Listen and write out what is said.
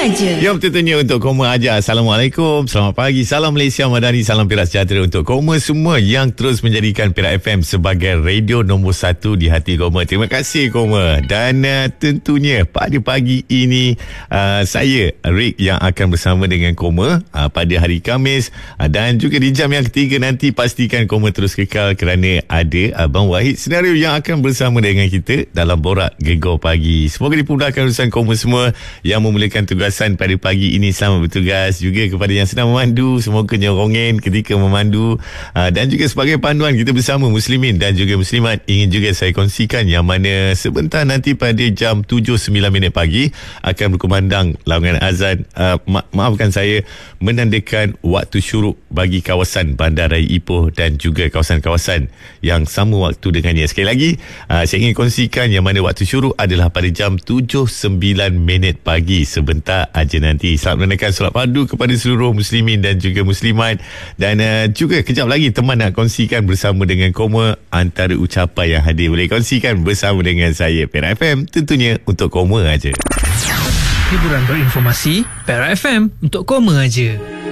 aja. Ya, tentunya untuk Koma aja. Assalamualaikum, selamat pagi, salam Malaysia Madani, salam Perak sejahtera untuk Koma semua yang terus menjadikan Perak FM sebagai radio nombor 1 di hati Koma. Terima kasih Koma. Dan tentunya pada pagi ini saya Rick yang akan bersama dengan Koma pada hari Khamis, dan juga di jam yang ketiga nanti pastikan Koma terus kekal kerana ada Abang Wahid Senario yang akan bersama dengan kita dalam Borak Gegar Pagi. Semoga dipermudahkan urusan Koma semua yang memulakan tugasan pada pagi ini. Selamat bertugas juga kepada yang sedang memandu, semoga nyorongin ketika memandu, dan juga sebagai panduan kita bersama muslimin dan juga muslimat, ingin juga saya kongsikan yang mana sebentar nanti pada jam 7.09 pagi akan berkumandang laungan azan, maafkan saya, menandakan waktu syuruk bagi kawasan Bandaraya Ipoh dan juga kawasan-kawasan yang sama waktu dengannya. Sekali lagi saya ingin kongsikan yang mana waktu syuruk adalah pada jam 7.09 pagi sebentar aja nanti. Selamat menunaikan solat fardu kepada seluruh muslimin dan juga muslimat. Dan juga kejap lagi teman nak kongsikan bersama dengan Koma antara ucapan yang hadir. Boleh kongsikan bersama dengan saya, Perak FM, tentunya untuk Koma aja. Hiburan berinformasi, Perak FM untuk Koma aja.